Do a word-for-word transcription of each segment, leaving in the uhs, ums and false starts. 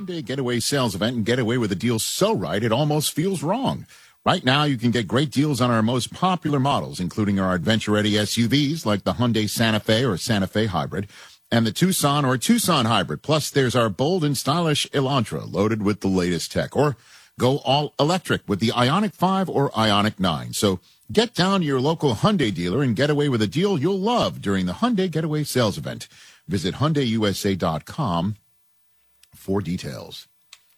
Hyundai Getaway Sales Event and get away with a deal so right it almost feels wrong. Right now, you can get great deals on our most popular models, including our adventure-ready S U Vs like the Hyundai Santa Fe or Santa Fe Hybrid, and the Tucson or Tucson Hybrid. Plus, there's our bold and stylish Elantra, loaded with the latest tech. Or go all electric with the Ioniq five or Ioniq nine. So get down to your local Hyundai dealer and get away with a deal you'll love during the Hyundai Getaway Sales Event. Visit Hyundai U S A dot com for details.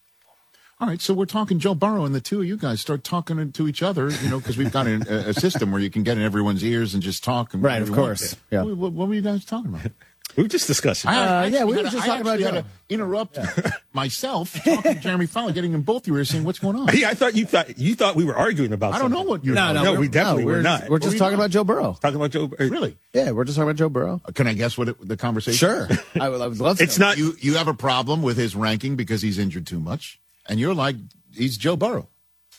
All right, so we're talking Joe Burrow, and the two of you guys start talking to each other, you know, because we've got a, a system where you can get in everyone's ears and just talk. And right, of course. Yeah. What, what, what were you guys talking about? We were just discussing. I, uh, yeah, we were to, just I talking about had to interrupt yeah. myself, talking to Jeremy Fowler, getting in both your ears, saying, "What's going on?" Yeah, I thought you thought you thought we were arguing about. I don't something. know what you're. No, no, no, we definitely no, were we're not. Just, we're just What talking about Joe Burrow. Talking about Joe. Really? Yeah, we're just talking about Joe Burrow. Can I guess what it, the conversation? Sure, I would, I would love to. It's know. not you. You have a problem with his ranking because he's injured too much, and you're like, he's Joe Burrow.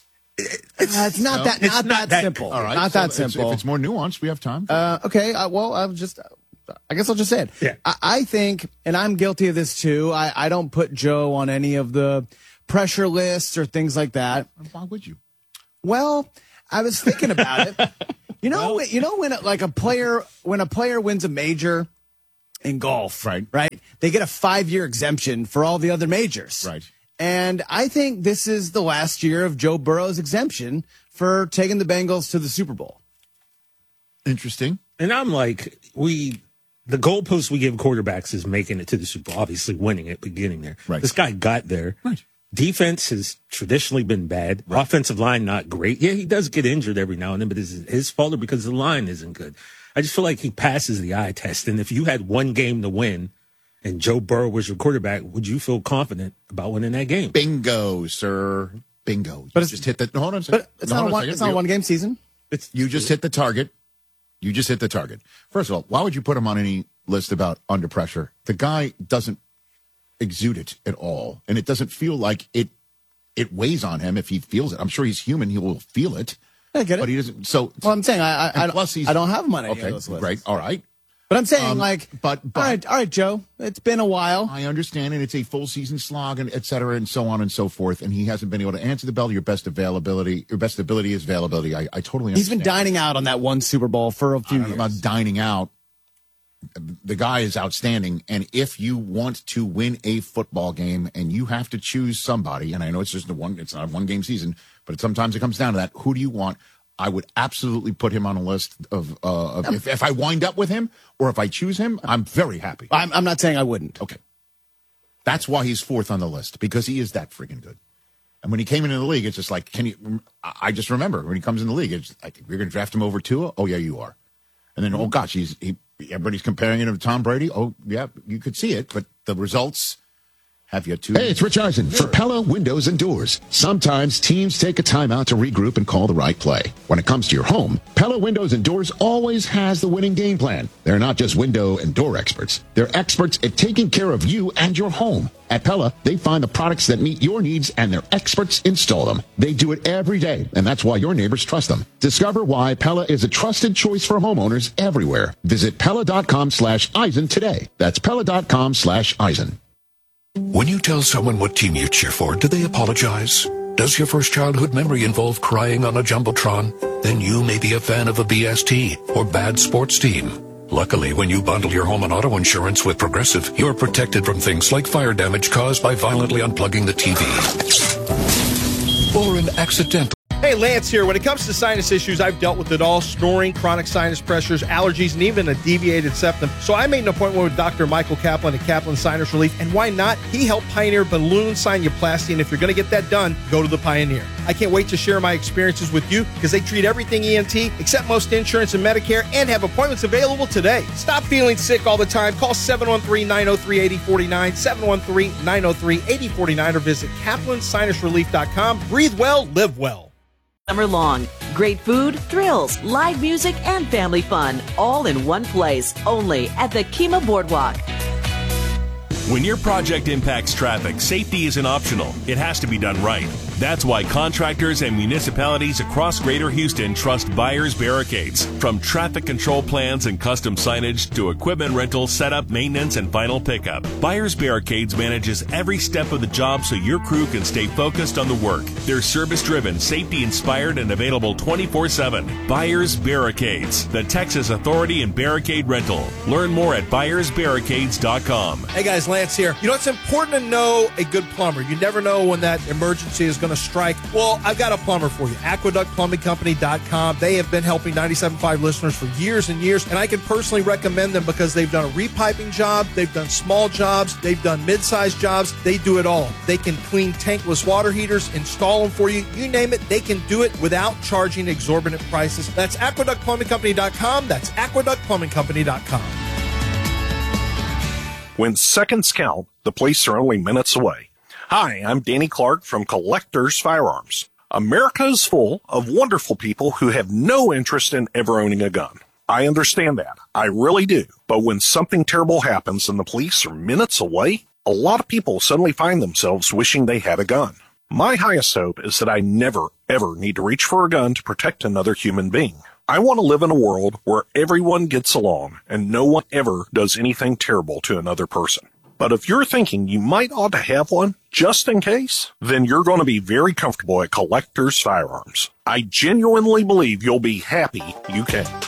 It's, uh, it's not no, that. it's Not, not that, that- simple. All right, not so that it's- simple. If it's more nuanced, we have time. Uh, okay, I, well, I'll just, I guess I'll just say it. Yeah. I, I think, and I'm guilty of this too, I, I don't put Joe on any of the pressure lists or things like that. Why would you? Well, I was thinking about it. You know, well, you know when like a player when a player wins a major in golf, Right. Right? They get a five-year exemption for all the other majors. Right. And I think this is the last year of Joe Burrow's exemption for taking the Bengals to the Super Bowl. Interesting. And I'm like, we, the goalpost we give quarterbacks is making it to the Super Bowl, obviously winning it, but getting there. Right. This guy got there. Right. Defense has traditionally been bad. Right. Offensive line, not great. Yeah, he does get injured every now and then, but is it his fault or because the line isn't good? I just feel like he passes the eye test. And if you had one game to win and Joe Burrow was your quarterback, would you feel confident about winning that game? Bingo, sir. Bingo. You But it's just hit the. No, hold on a second. But it's No, not a hold on one, second. it's not a You- one game season. It's, You just hit the target. You just hit the target. First of all, why would you put him on any list about under pressure? The guy doesn't exude it at all, and it doesn't feel like it. It weighs on him if he feels it. I'm sure he's human; he will feel it. I get it. But he doesn't. So, Well, I'm saying I I, I, plus he's, I don't have him on any okay, of those lists. great, all right. But I'm saying Um, like, but- but- all right, all right, Joe. It's been a while. I understand, and it's a full season slog, and et cetera, and so on and so forth. And he hasn't been able to answer the bell. Your best availability, your best ability is availability. I, I totally understand. He's been dining out on that one Super Bowl for a few I don't know years. about dining out. The guy is outstanding, and if you want to win a football game, and you have to choose somebody, and I know it's just a one, it's not a one game season, but sometimes it comes down to that. Who do you want? I would absolutely put him on a list of, uh, of if, if I wind up with him or if I choose him, I'm very happy. I'm, I'm not saying I wouldn't. Okay. That's why he's fourth on the list, because he is that freaking good. And when he came into the league, it's just like, can you, I just remember when he comes in the league, it's like, you're going to draft him over Tua? Oh, yeah, you are. And then, oh, gosh, he's, he, everybody's comparing him to Tom Brady. Oh, yeah, you could see it, but the results have yet to. Hey, it's Rich Eisen for Pella Windows and Doors. Sometimes teams take a timeout to regroup and call the right play. When it comes to your home, Pella Windows and Doors always has the winning game plan. They're not just window and door experts. They're experts at taking care of you and your home. At Pella, they find the products that meet your needs and their experts install them. They do it every day, and that's why your neighbors trust them. Discover why Pella is a trusted choice for homeowners everywhere. Visit Pella.com slash Eisen today. That's Pella.com slash Eisen. When you tell someone what team you cheer for, do they apologize? Does your first childhood memory involve crying on a Jumbotron? Then you may be a fan of a B S T or bad sports team. Luckily, when you bundle your home and auto insurance with Progressive, you're protected from things like fire damage caused by violently unplugging the T V. Or an accidental. Hey, Lance here. When it comes to sinus issues, I've dealt with it all. Snoring, chronic sinus pressures, allergies, and even a deviated septum. So I made an appointment with Doctor Michael Kaplan at Kaplan Sinus Relief. And why not? He helped pioneer balloon sinuplasty. And if you're going to get that done, go to the Pioneer. I can't wait to share my experiences with you because they treat everything E N T, except most insurance and Medicare, and have appointments available today. Stop feeling sick all the time. Call seven one three, nine oh three, eight oh four nine, seven one three, nine oh three, eight oh four nine, or visit kaplan sinus relief dot com. Breathe well, live well. Summer long. Great food, thrills, live music, and family fun, all in one place, only at the Kemah Boardwalk. When your project impacts traffic, safety isn't optional. It has to be done right. That's why contractors and municipalities across Greater Houston trust Buyers Barricades. From traffic control plans and custom signage to equipment rental, setup, maintenance, and final pickup, Buyers Barricades manages every step of the job so your crew can stay focused on the work. They're service-driven, safety-inspired, and available twenty-four seven. Buyers Barricades, the Texas authority in barricade rental. Learn more at buyers barricades dot com. Hey guys, Lance here. You know, it's important to know a good plumber. You never know when that emergency is going to strike. Well, I've got a plumber for you. aqueduct plumbing company dot com. They have been helping ninety-seven point five listeners for years and years, and I can personally recommend them because they've done a repiping job, they've done small jobs, they've done mid-sized jobs. They do it all. They can clean tankless water heaters, install them for you. You name it, they can do it without charging exorbitant prices. That's aqueduct plumbing company dot com. That's aqueduct plumbing company dot com. When seconds count, the police are only minutes away. Hi, I'm Danny Clark from Collectors Firearms. America is full of wonderful people who have no interest in ever owning a gun. I understand that. I really do. But when something terrible happens and the police are minutes away, a lot of people suddenly find themselves wishing they had a gun. My highest hope is that I never, ever need to reach for a gun to protect another human being. I want to live in a world where everyone gets along and no one ever does anything terrible to another person. But if you're thinking you might ought to have one, just in case, then you're going to be very comfortable at Collectors Firearms. I genuinely believe you'll be happy you came.